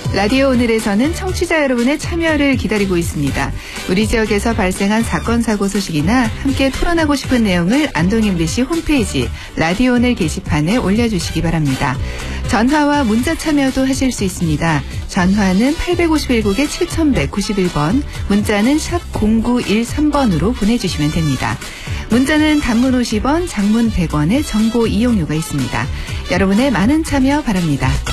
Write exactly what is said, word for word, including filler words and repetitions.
라디오 오늘에서는 청취자 여러분의 참여를 기다리고 있습니다. 우리 지역에서 발생한 사건, 사고 소식이나 함께 토론하고 싶은 내용을 안동 엠비씨 홈페이지 라디오 오늘 게시판에 올려주시기 바랍니다. 전화와 문자 참여도 하실 수 있습니다. 전화는 팔백오십일 국에 칠천백구십일 번, 문자는 샵 공구일삼 번으로 보내주시면 됩니다. 문자는 단문 오십 원, 장문 백 원의 정보 이용료가 있습니다. 여러분의 많은 참여 바랍니다.